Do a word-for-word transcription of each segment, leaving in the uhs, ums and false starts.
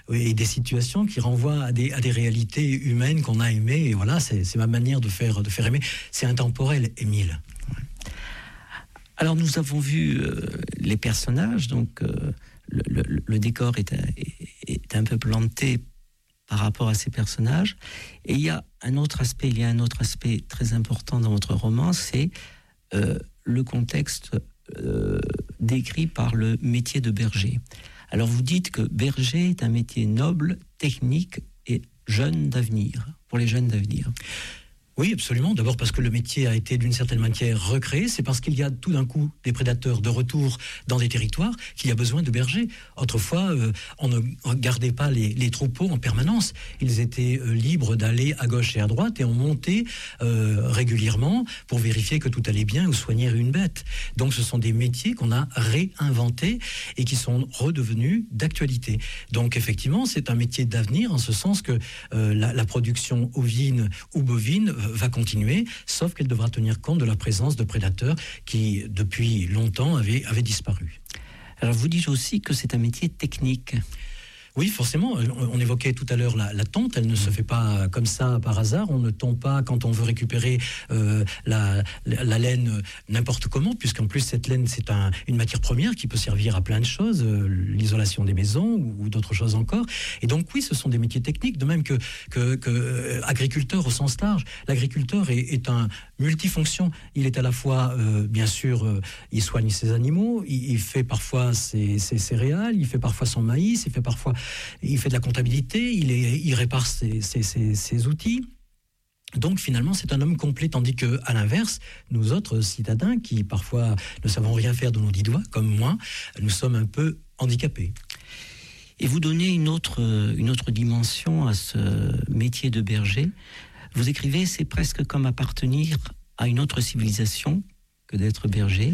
et des situations qui renvoient à des, à des réalités humaines qu'on a aimées. Et voilà, c'est, c'est ma manière de faire, de faire aimer. C'est intemporel, Émile. Alors nous avons vu euh, les personnages, donc euh, le, le, le décor est, est, est un peu planté par rapport à ces personnages. Et il y a un autre aspect, il y a un autre aspect très important dans votre roman, c'est euh, le contexte euh, décrit par le métier de berger. Alors vous dites que berger est un métier noble, technique et jeune d'avenir, pour les jeunes d'avenir. Oui, absolument. D'abord parce que le métier a été d'une certaine manière recréé. C'est parce qu'il y a tout d'un coup des prédateurs de retour dans des territoires qu'il y a besoin de bergers. Autrefois, euh, on ne gardait pas les, les troupeaux en permanence. Ils étaient euh, libres d'aller à gauche et à droite et on montait euh, régulièrement pour vérifier que tout allait bien ou soigner une bête. Donc ce sont des métiers qu'on a réinventés et qui sont redevenus d'actualité. Donc effectivement, c'est un métier d'avenir en ce sens que euh, la, la production ovine ou bovine va continuer, sauf qu'elle devra tenir compte de la présence de prédateurs qui, depuis longtemps, avaient, avaient disparu. Alors, vous dites aussi que c'est un métier technique. Oui, forcément. On évoquait tout à l'heure la, la tonte. Elle ne se fait pas comme ça par hasard. On ne tond pas quand on veut récupérer euh, la, la, la laine n'importe comment, puisqu'en plus cette laine c'est un, une matière première qui peut servir à plein de choses, euh, l'isolation des maisons ou, ou d'autres choses encore. Et donc oui, ce sont des métiers techniques, de même que, que, que euh, agriculteur au sens large. L'agriculteur est, est un multifonction. Il est à la fois, euh, bien sûr, euh, il soigne ses animaux, il, il fait parfois ses, ses céréales, il fait parfois son maïs, il fait parfois il fait de la comptabilité, il, est, il répare ses, ses, ses, ses outils. Donc finalement, c'est un homme complet, tandis que, à l'inverse, nous autres citadins, qui parfois ne savons rien faire de nos dix doigts, comme moi, nous sommes un peu handicapés. Et vous donnez une autre, une autre dimension à ce métier de berger. Vous écrivez, c'est presque comme appartenir à une autre civilisation que d'être berger.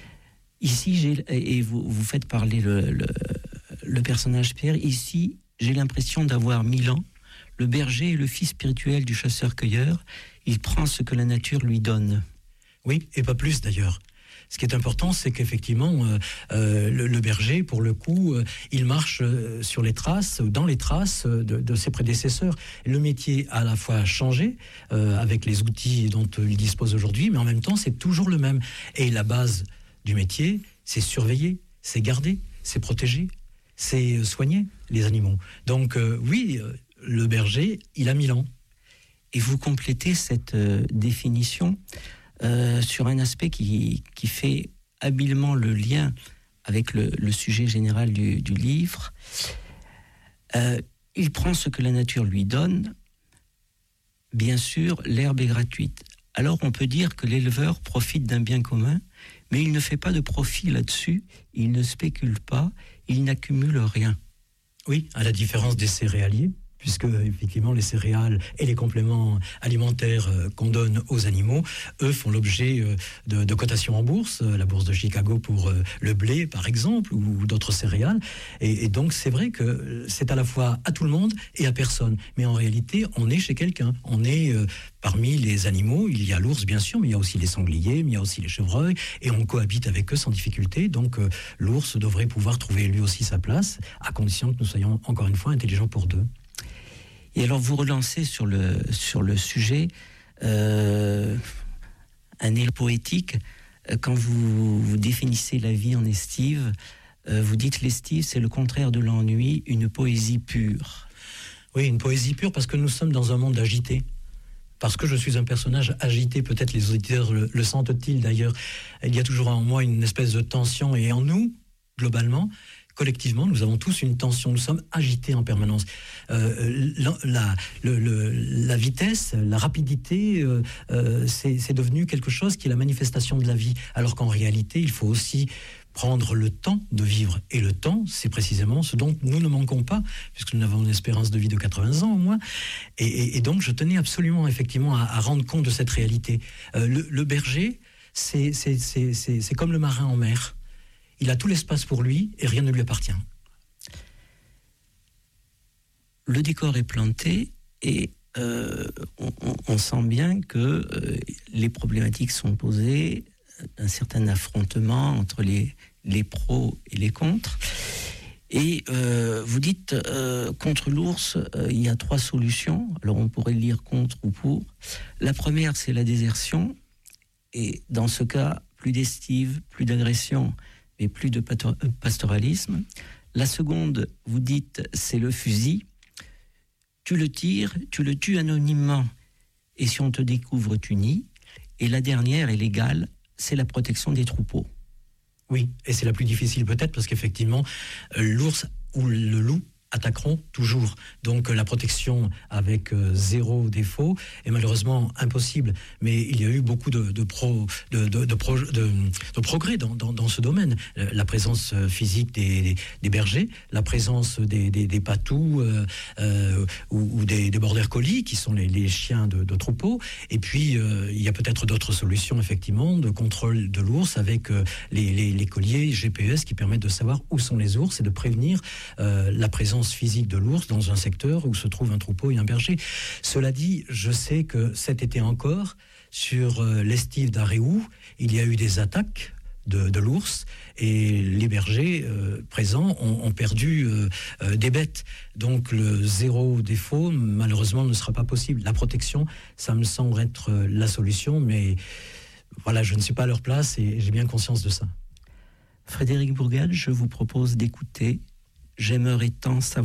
Ici, j'ai, et vous, vous faites parler le, le, le personnage Pierre, ici, j'ai l'impression d'avoir mille ans. Le berger est le fils spirituel du chasseur-cueilleur. Il prend ce que la nature lui donne. Oui, et pas plus d'ailleurs. Ce qui est important, c'est qu'effectivement, euh, euh, le, le berger, pour le coup, euh, il marche euh, sur les traces, dans les traces de, de ses prédécesseurs. Le métier a à la fois changé euh, avec les outils dont il dispose aujourd'hui, mais en même temps, c'est toujours le même. Et la base du métier, c'est surveiller, c'est garder, c'est protéger, c'est soigner les animaux. Donc euh, oui, euh, le berger, il a mille ans. Et vous complétez cette euh, définition euh, sur un aspect qui, qui fait habilement le lien avec le, le sujet général du, du livre. Euh, il prend ce que la nature lui donne. Bien sûr, l'herbe est gratuite. Alors on peut dire que l'éleveur profite d'un bien commun, mais il ne fait pas de profit là-dessus, il ne spécule pas, il n'accumule rien. Oui, à la différence des céréaliers, puisque effectivement les céréales et les compléments alimentaires euh, qu'on donne aux animaux, eux font l'objet euh, de, de cotations en bourse, euh, la bourse de Chicago pour euh, le blé par exemple, ou, ou d'autres céréales, et, et donc c'est vrai que c'est à la fois à tout le monde et à personne, mais en réalité on est chez quelqu'un, on est euh, parmi les animaux, il y a l'ours bien sûr, mais il y a aussi les sangliers, mais il y a aussi les chevreuils, et on cohabite avec eux sans difficulté, donc euh, l'ours devrait pouvoir trouver lui aussi sa place, à condition que nous soyons encore une fois intelligents pour deux. Et alors vous relancez sur le, sur le sujet euh, un élan poétique. Quand vous, vous définissez la vie en estive, euh, vous dites l'estive c'est le contraire de l'ennui, une poésie pure. Oui, une poésie pure parce que nous sommes dans un monde agité. Parce que je suis un personnage agité, peut-être les auditeurs le, le sentent-ils d'ailleurs. Il y a toujours en moi une espèce de tension et en nous, globalement, collectivement, nous avons tous une tension, nous sommes agités en permanence. Euh, la, la, le, le, la vitesse, la rapidité, euh, euh, c'est, c'est devenu quelque chose qui est la manifestation de la vie, alors qu'en réalité, il faut aussi prendre le temps de vivre. Et le temps, c'est précisément ce dont nous ne manquons pas, puisque nous avons une espérance de vie de quatre-vingts ans au moins. Et, et, et donc, je tenais absolument, effectivement, à, à rendre compte de cette réalité. Euh, le, le berger, c'est, c'est, c'est, c'est, c'est comme le marin en mer. Il a tout l'espace pour lui et rien ne lui appartient. Le décor est planté et euh, on, on sent bien que euh, les problématiques sont posées, un certain affrontement entre les, les pros et les contres. Et euh, vous dites, euh, contre l'ours, euh, il y a trois solutions. Alors on pourrait lire contre ou pour. La première, c'est la désertion. Et dans ce cas, plus d'estive, plus d'agression, mais plus de pastoralisme. La seconde, vous dites, c'est le fusil. Tu le tires, tu le tues anonymement. Et si on te découvre, tu nies. Et la dernière est légale, c'est la protection des troupeaux. Oui, et c'est la plus difficile peut-être parce qu'effectivement, euh, l'ours ou le loup attaqueront toujours. Donc euh, la protection avec euh, zéro défaut est malheureusement impossible. Mais il y a eu beaucoup de, de, pro, de, de, de, pro, de, de progrès dans, dans, dans ce domaine. Euh, la présence physique des, des, des bergers, la présence des, des, des patous euh, euh, ou, ou des, des border collies, qui sont les, les chiens de, de troupeau. Et puis, euh, il y a peut-être d'autres solutions, effectivement, de contrôle de l'ours avec euh, les, les, les colliers G P S qui permettent de savoir où sont les ours et de prévenir euh, la présence physique de l'ours dans un secteur où se trouve un troupeau et un berger. Cela dit, je sais que cet été encore, sur euh, l'estive d'Aréou, il y a eu des attaques de, de l'ours et les bergers euh, présents ont, ont perdu euh, euh, des bêtes. Donc le zéro défaut, malheureusement, ne sera pas possible. La protection, ça me semble être euh, la solution, mais voilà, je ne suis pas à leur place et j'ai bien conscience de ça. Frédéric Bourgade, je vous propose d'écouter « J'aimerais tant savoir ».